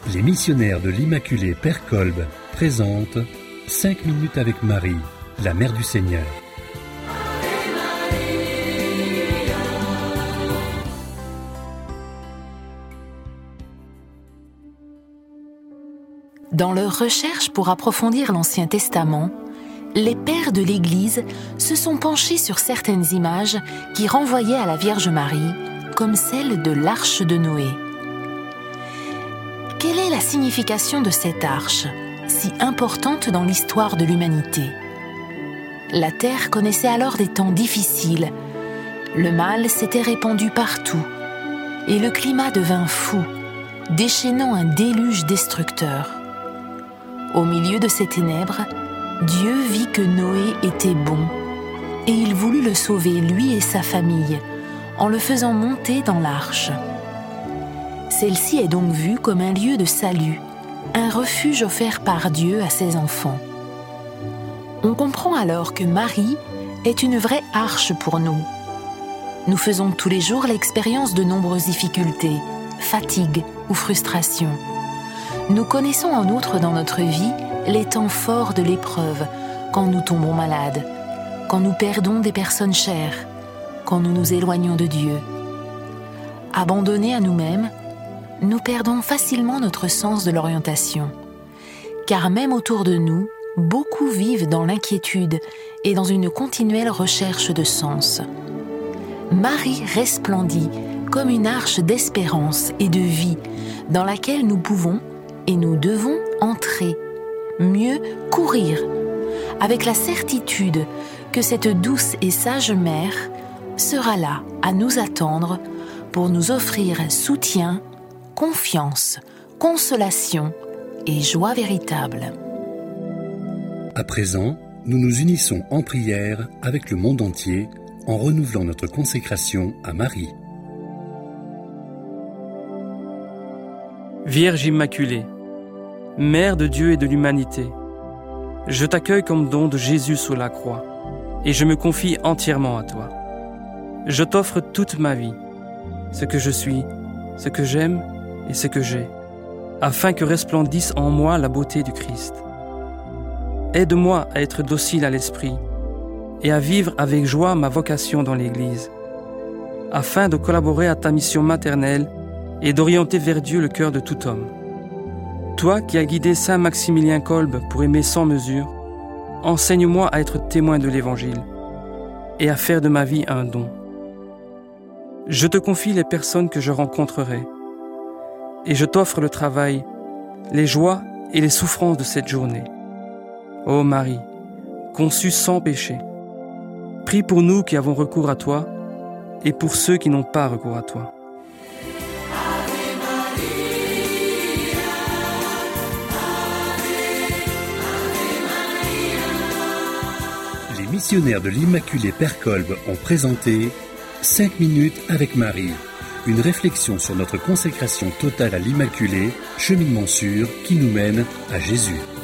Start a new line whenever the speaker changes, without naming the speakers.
Les missionnaires de l'Immaculée Père Kolb présentent 5 minutes avec Marie, la Mère du Seigneur.
Dans leurs recherches pour approfondir l'Ancien Testament, les pères de l'Église se sont penchés sur certaines images qui renvoyaient à la Vierge Marie, comme celle de l'Arche de Noé. Quelle est la signification de cette arche, si importante dans l'histoire de l'humanité ? La terre connaissait alors des temps difficiles, le mal s'était répandu partout, et le climat devint fou, déchaînant un déluge destructeur. Au milieu de ces ténèbres, Dieu vit que Noé était bon, et il voulut le sauver, lui et sa famille, en le faisant monter dans l'arche. Celle-ci est donc vue comme un lieu de salut, un refuge offert par Dieu à ses enfants. On comprend alors que Marie est une vraie arche pour nous. Nous faisons tous les jours l'expérience de nombreuses difficultés, fatigues ou frustrations. Nous connaissons en outre dans notre vie les temps forts de l'épreuve, quand nous tombons malades, quand nous perdons des personnes chères, quand nous nous éloignons de Dieu. Abandonnés à nous-mêmes, nous perdons facilement notre sens de l'orientation. Car même autour de nous, beaucoup vivent dans l'inquiétude et dans une continuelle recherche de sens. Marie resplendit comme une arche d'espérance et de vie dans laquelle nous pouvons et nous devons entrer, mieux courir, avec la certitude que cette douce et sage mère sera là à nous attendre pour nous offrir soutien, confiance, consolation et joie véritable.
À présent, nous nous unissons en prière avec le monde entier en renouvelant notre consécration à Marie.
Vierge Immaculée, Mère de Dieu et de l'humanité, je t'accueille comme don de Jésus sous la croix et je me confie entièrement à toi. Je t'offre toute ma vie, ce que je suis, ce que j'aime et ce que j'ai, afin que resplendisse en moi la beauté du Christ. Aide-moi à être docile à l'esprit et à vivre avec joie ma vocation dans l'Église, afin de collaborer à ta mission maternelle et d'orienter vers Dieu le cœur de tout homme. Toi qui as guidé Saint Maximilien Kolb pour aimer sans mesure, enseigne-moi à être témoin de l'Évangile et à faire de ma vie un don. Je te confie les personnes que je rencontrerai et je t'offre le travail, les joies et les souffrances de cette journée. Ô Marie, conçue sans péché, prie pour nous qui avons recours à toi et pour ceux qui n'ont pas recours à toi.
Les missionnaires de l'Immaculée Père Kolb ont présenté 5 minutes avec Marie, une réflexion sur notre consécration totale à l'Immaculée, cheminement sûr qui nous mène à Jésus.